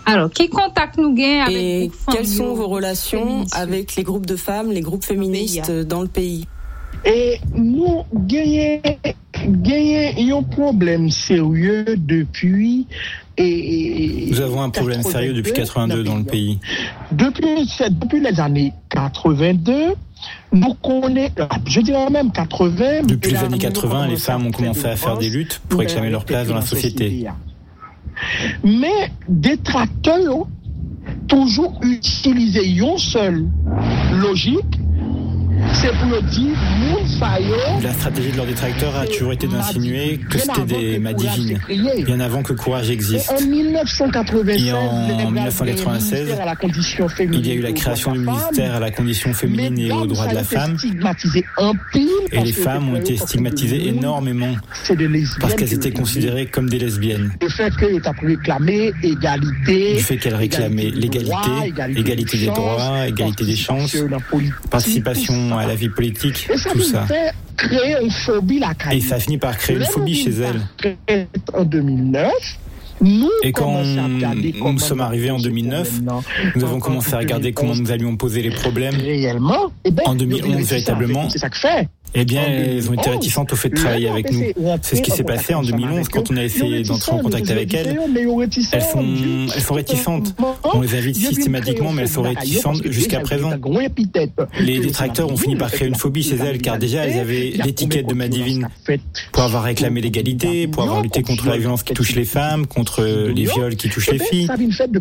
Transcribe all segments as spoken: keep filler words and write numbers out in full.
Alors, quel contact nous gagnons avec Et les femmes? Quelles sont vos relations avec les groupes de femmes, les groupes féministes dans le pays? Et nous gagnons un problème sérieux depuis. Et Nous avons un problème sérieux depuis quatre-vingt-deux dans le pays. Depuis, depuis les années quatre-vingt-deux, nous connaissons, je dirais même quatre-vingts. Depuis les années quatre-vingts, les femmes ont commencé à faire des luttes pour réclamer leur place dans la société. Mais des tracteurs toujours utilisé une seule logique, c'est pour dire la stratégie de leurs détracteurs a toujours été d'insinuer que c'était des madivines, bien avant que Courage existe. En dix-neuf cent quatre-vingt-seize, Et en dix-neuf cent quatre-vingt-seize, il y a eu la création du ministère à la condition féminine et aux droits de la femme. Et les femmes ont été stigmatisées énormément parce qu'elles étaient considérées comme des lesbiennes. Du fait qu'elles réclamaient égalité, du fait qu'elles réclamaient l'égalité, égalité des droits, égalité des chances, participation à la vie politique, tout ça. Et ça a fini par créer une phobie chez elles. En deux mille neuf, nous Et quand nous sommes arrivés en deux mille neuf, nous avons commencé à regarder comment nous allions poser les problèmes. En deux mille onze, véritablement, eh bien, elles ont été réticentes au fait de travailler avec nous. C'est ce qui s'est passé en deux mille onze quand on a essayé d'entrer en contact avec elles. Elles sont, elles sont réticentes. On les invite systématiquement, mais elles sont réticentes jusqu'à présent. Les détracteurs ont fini par créer une phobie chez elles, car déjà elles avaient l'étiquette de madivine pour avoir réclamé l'égalité, pour avoir lutté contre la violence qui touche les femmes, contre les viols qui touchent les filles.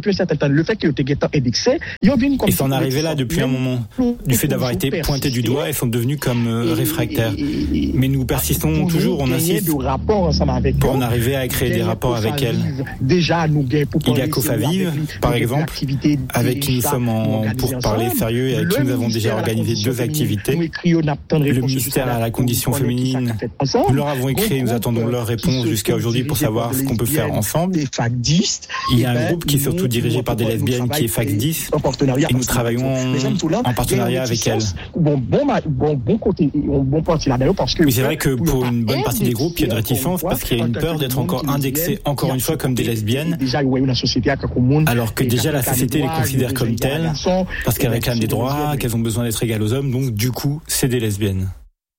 Et ça en arrivait là depuis un moment. Du fait d'avoir été pointées du doigt, elles sont devenues comme réfractaires. Mais nous persistons toujours, on insiste pour en arriver à créer des rapports avec elles. Il y a Cofavive, par exemple, avec qui nous sommes en pourparlers sérieux et avec qui nous avons déjà organisé deux activités. Le ministère à la condition féminine, nous leur avons écrit, nous attendons leur réponse jusqu'à aujourd'hui pour savoir ce qu'on peut faire ensemble. Il y a un groupe qui est surtout dirigé par des lesbiennes qui est Fax dix et nous travaillons en partenariat avec elles. Mais c'est vrai que pour une bonne partie des groupes, il y a de réticence parce qu'il y a une peur d'être encore indexés, encore une fois, comme des lesbiennes, alors que déjà la société les considère comme telles, parce qu'elles réclament des droits, qu'elles ont besoin d'être égales aux hommes, donc du coup, c'est des lesbiennes.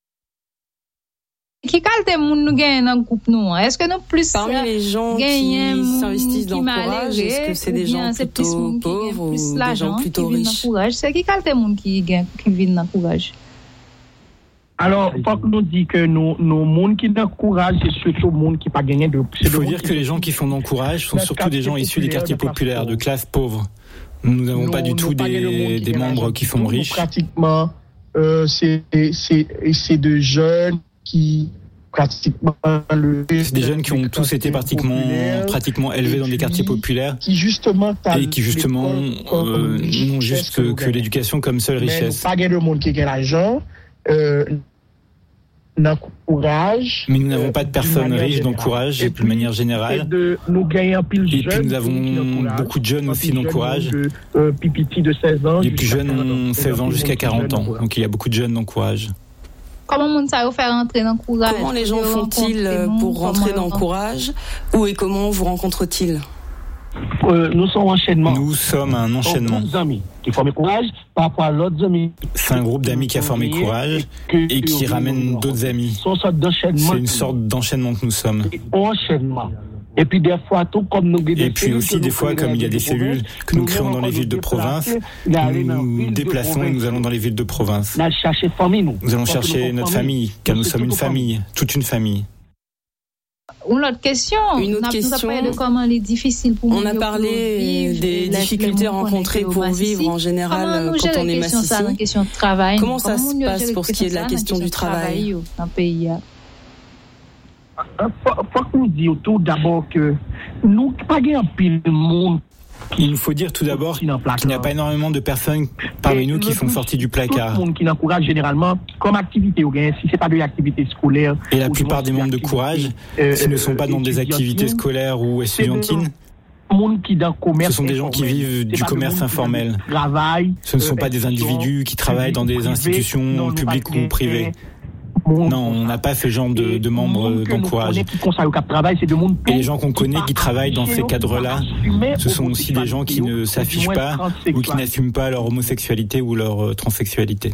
Qui qualité moun nous gagne dans le groupe nous? Est-ce que nous plus parmi les gens qui s'investissent dans Courage, est-ce que c'est des gens plutôt pauvres ou des gens plutôt riches? C'est qui qualité moun qui gagne qui vient dans Courage? Alors, il faut que nous disions que nos, nos monde qui dans Courage, c'est surtout monde qui pas gagné de. Il faut dire que les gens qui sont dans Courage sont surtout des gens issus des quartiers populaires, de classes pauvres. Nous n'avons pas du tout des, des membres qui sont riches. Pratiquement, euh, c'est, c'est, c'est de jeunes qui pratiquement le. C'est des jeunes qui ont tous été pratiquement, pratiquement élevés dans des quartiers populaires qui justement et qui justement euh, n'ont juste que, que l'éducation comme seule richesse. Mais pas de monde qui gagne l'argent. Euh, dans Courage. Mais nous n'avons pas de personnes riches dans Courage, de manière générale. Et, de, nous gagnons pile et puis nous avons beaucoup de jeunes aussi dans Courage. De, euh, pipiti de seize ans. Les plus jeunes ont seize ans jusqu'à quarante ans. Donc il y a beaucoup de jeunes dans Courage. Comment on ça faire entrer dans Courage? Comment les gens font-ils pour rentrer dans Courage? Où et comment vous rencontrent-ils? Euh, nous sommes enchaînement. Nous sommes un enchaînement. Qui forment Courage par rapport à l'autre amis. C'est un groupe d'amis qui a formé Courage et qui ramène d'autres amis. C'est une sorte d'enchaînement que nous sommes. Enchaînement. Et puis des fois, tout comme nous. Et puis aussi des fois, comme il y a des cellules que nous créons dans les villes de province, nous nous déplaçons et nous allons dans les villes de province. Nous allons chercher notre famille, car nous sommes une famille, toute une famille. Une autre question. Une autre on a question. De comment il est difficile pour on a parlé vivre, des difficultés rencontrées pour vivre ici. En général quand on est massif. Question de travail. Comment ça se passe pour ce qui est de la question du travail dans le pays? Il faut que nous disions tout d'abord que nous pas un pile de monde. Il nous faut dire tout d'abord qu'il n'y a pas énormément de personnes parmi nous qui sont sorties du placard. Tout le monde qui encourage généralement comme activité, si c'est pas de l'activité scolaire. Et la plupart des membres de Courage, euh, s'ils ne sont pas dans des activités scolaires ou estudiantines, ce sont des gens qui vivent du commerce informel. Ce ne sont pas des individus qui travaillent dans des institutions publiques ou privées. Non, on n'a pas ce genre de, de membres d'encourage. Et les gens qu'on connaît qui travaillent dans ces cadres-là, ce sont aussi des gens qui ne s'affichent pas ou qui n'assument pas leur homosexualité ou leur transsexualité.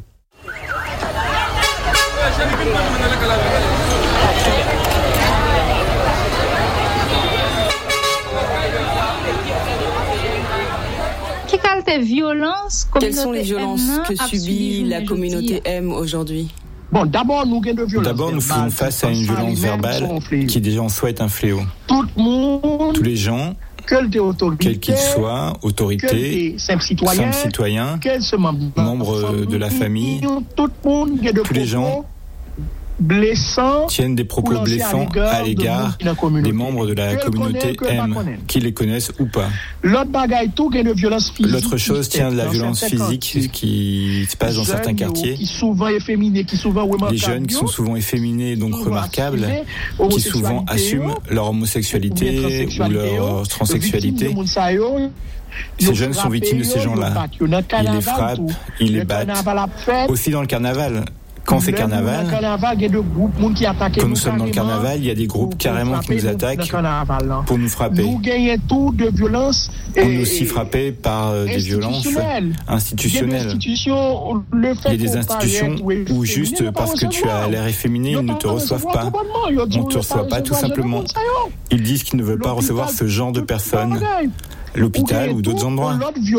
Quelles sont les violences que subit la communauté M aujourd'hui? Bon, d'abord, nous gagnons de violence. D'abord, nous faisons face à une violence verbale qui déjà en soi est un fléau. Tout le monde, tous les gens, quels qu'ils soient, autorités, simples citoyens, membres de la famille, tous les gens blessants tiennent des propos blessants à l'égard des membres de la communauté M, qu'ils les connaissent ou pas. L'autre chose tient de la violence physique qui se passe dans certains quartiers. Les jeunes qui sont souvent efféminés et donc remarquables, qui souvent assument leur homosexualité ou leur transsexualité. Ces jeunes sont victimes de ces gens-là. Ils les frappent, ils les battent. Aussi dans le carnaval. Quand c'est carnaval, quand nous sommes dans le carnaval, il y a des groupes carrément qui nous attaquent pour nous frapper. On est aussi frappé par des violences institutionnelles. Il y a des institutions où juste parce que tu as l'air efféminé, ils ne te reçoivent pas. On ne te reçoit pas tout simplement. Ils disent qu'ils ne veulent pas recevoir ce genre de personnes. L'hôpital ou d'autres endroits.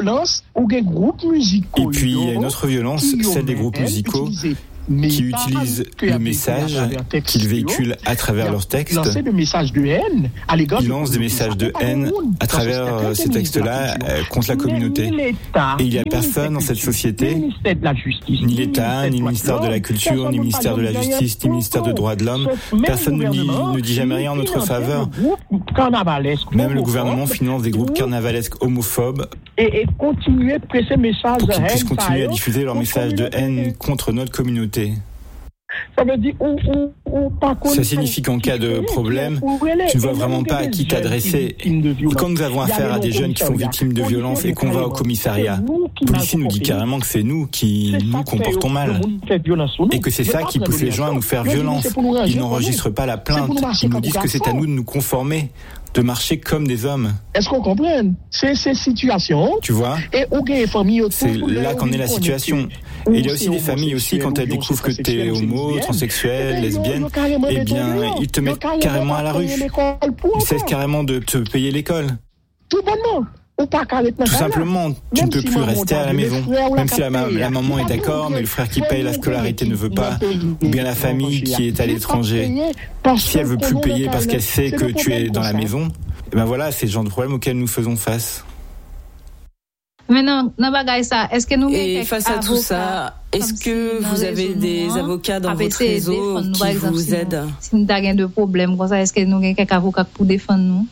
Et puis il y a une autre violence, celle des groupes musicaux qui utilisent le message qu'ils véhiculent à travers leurs textes. Ils lancent des messages de haine à travers ces textes-là contre la communauté. Et il n'y a personne dans cette société, ni l'État, ni le ministère de la Culture, ni le ministère de la Justice, ni le ministère des Droits de l'Homme. Personne ne dit, ne dit jamais rien en notre faveur. Même le gouvernement finance des groupes carnavalesques homophobes et continuer à presser message pour qu'ils puissent continuer à diffuser leur message de haine contre notre communauté. Ça veut dire, ou, ou, ou, par contre, ça signifie qu'en cas de problème, tu ne vois vraiment pas à qui t'adresser. Et quand nous avons affaire à des jeunes qui sont victimes de violences et qu'on va au commissariat, le policier nous dit carrément que c'est nous qui nous comportons mal. Et que c'est ça qui pousse les gens à nous faire violence. Ils n'enregistrent pas la plainte. Ils nous disent que c'est à nous de nous conformer, de marcher comme des hommes. Est-ce qu'on comprend? C'est ces situations. Tu vois? Et c'est là qu'en est la situation. Et il y a aussi des familles aussi, quand elles découvrent que tu es homo, transsexuel, lesbienne, eh bien, ils te mettent carrément à la rue. Ils cessent carrément de te payer l'école. Tout bonnement. Tout simplement, tu ne peux plus rester à la maison. Même si la, la maman est d'accord, mais le frère qui paye la scolarité ne veut pas, ou bien la famille qui est à l'étranger, si elle veut plus payer parce qu'elle sait que tu es dans la maison, eh ben voilà, c'est le genre de problème auquel nous faisons face. Maintenant, est-ce que nous et face à tout ça, est-ce que vous avez des avocats dans votre réseau qui vous aident? Si nous avons des problèmes comme ça, est-ce que nous avons quelques avocats pour défendre nous?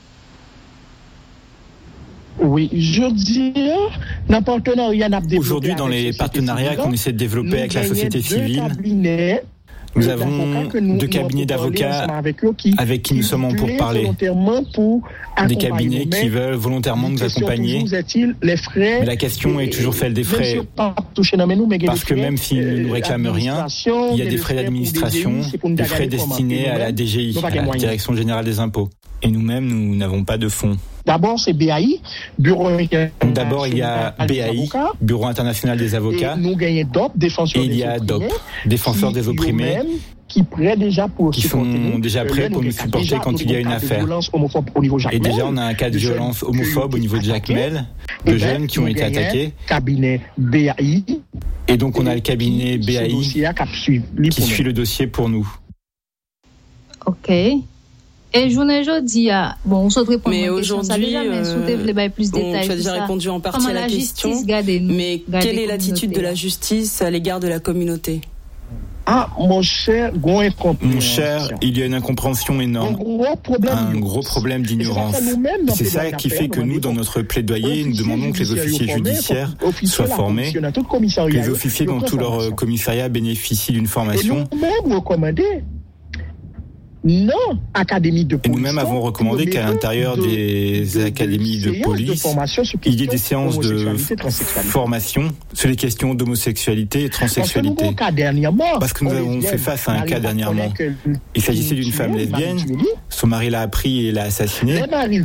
Oui, je dirais, aujourd'hui, dans les partenariats qu'on essaie de développer avec la société civile, nous avons deux cabinets d'avocats avec qui nous sommes en pourparlers. Des cabinets qui veulent volontairement nous accompagner. Mais la question est toujours celle des frais. Parce que même s'ils ne nous réclament rien, il y a des frais d'administration, des frais destinés à la D G I, à la Direction Générale des Impôts. Et nous-mêmes, nous n'avons pas de fonds. D'abord, c'est B A I, Bureau international. D'abord, il y a B A I, Bureau international des avocats. Et nous gagnons D O P, défenseur et il y a D O P, défenseur des opprimés, qui, déjà pour qui sont déjà prêts pour nous supporter quand il y a une affaire. Et déjà, on a un cas de violence homophobe au niveau de Jacmel, de jeunes qui ont été attaqués. Cabinet B A I. Et donc, on a le cabinet B A I qui suit le dossier pour nous. OK. Et je ne dis pas, bon, on souhaite répondre mais aujourd'hui, euh, plus bon, tu as déjà répondu en partie à la, la question, mais quelle est l'attitude de la justice à l'égard de la communauté? Ah, mon cher, mon cher, il y a une incompréhension énorme, un gros problème, un gros problème d'ignorance. C'est ça qui fait que nous, dans notre plaidoyer, nous demandons que les officiers judiciaires soient formés, que les officiers dans tout leur commissariat bénéficient d'une formation. non académie de police. Et nous-mêmes avons recommandé qu'à l'intérieur de, des de, académies de, de police, de il y ait des séances de formation sur les questions d'homosexualité et transsexualité. Parce que nous avons fait face à un cas dernièrement. Il s'agissait d'une femme lesbienne, son mari l'a appris et l'a assassinée.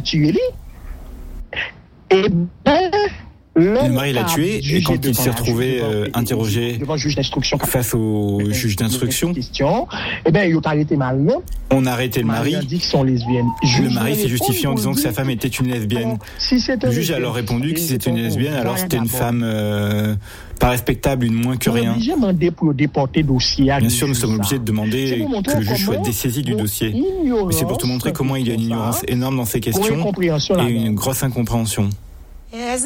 Et ben, le mari l'a tué et quand il s'est retrouvé euh, interrogé face au juge d'instruction, eh ben, il a arrêté Marie. On a arrêté le mari. Le mari s'est justifié en disant que sa femme était une lesbienne. Le juge a alors répondu que si c'était une lesbienne, alors c'était une femme euh, pas respectable, une moins que rien. Bien sûr, nous sommes obligés de demander que le juge soit dessaisi du dossier. Mais c'est pour te montrer comment il y a une ignorance énorme dans ces questions et une grosse incompréhension.